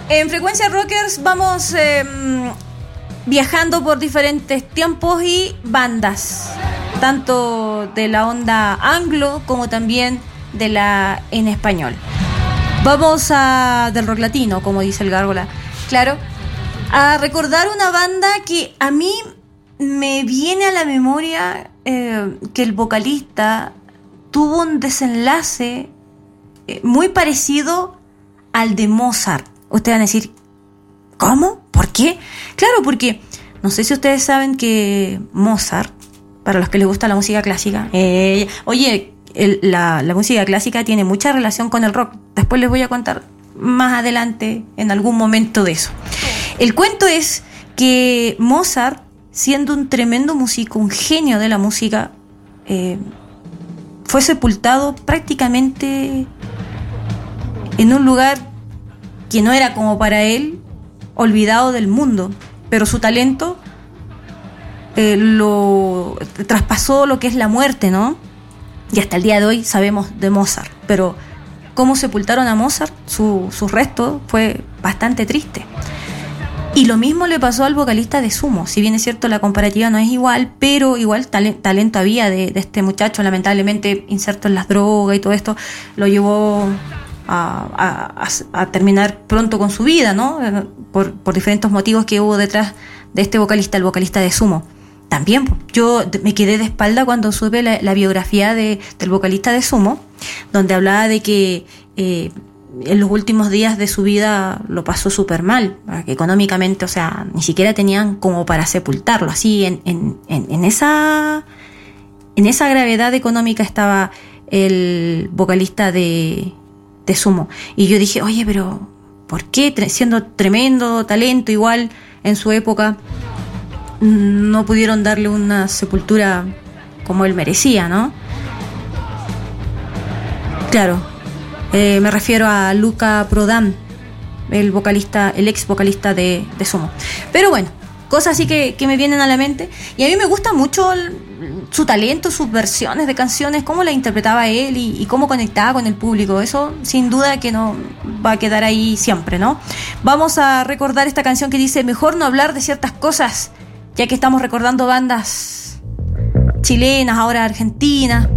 En Frecuencia Rockers vamos viajando por diferentes tiempos y bandas, tanto de la onda anglo como también de la en español. Vamos del rock latino, como dice el Gárgola, claro, a recordar una banda que a mí me viene a la memoria que el vocalista tuvo un desenlace muy parecido al de Mozart. Ustedes van a decir, ¿cómo? ¿Por qué? Claro, porque no sé si ustedes saben que Mozart, para los que les gusta la música clásica, la música clásica tiene mucha relación con el rock. Después les voy a contar más adelante en algún momento de eso. El cuento es que Mozart, siendo un tremendo músico, un genio de la música, fue sepultado prácticamente en un lugar que no era como para él, olvidado del mundo, pero su talento lo traspasó lo que es la muerte, ¿no? Y hasta el día de hoy sabemos de Mozart, pero cómo sepultaron a Mozart, sus restos, fue bastante triste. Y lo mismo le pasó al vocalista de Sumo. Si bien es cierto la comparativa no es igual, pero igual talento había de este muchacho. Lamentablemente inserto en las drogas y todo esto lo llevó a terminar pronto con su vida, ¿no? Por diferentes motivos que hubo detrás de este vocalista, el vocalista de Sumo. También yo me quedé de espalda cuando supe la biografía del vocalista de Sumo, donde hablaba de que en los últimos días de su vida lo pasó súper mal, que económicamente, o sea, ni siquiera tenían como para sepultarlo. Así en esa gravedad económica estaba el vocalista de Sumo. Y yo dije, oye, pero ¿por qué, siendo tremendo talento igual en su época, no pudieron darle una sepultura como él merecía, ¿no? Claro, me refiero a Luca Prodan, el ex vocalista de Sumo. Pero bueno, cosas así que me vienen a la mente. Y a mí me gusta mucho su talento, sus versiones de canciones, cómo las interpretaba él y cómo conectaba con el público. Eso sin duda que no va a quedar ahí siempre, ¿no? Vamos a recordar esta canción que dice: mejor no hablar de ciertas cosas, ya que estamos recordando bandas chilenas, ahora argentinas.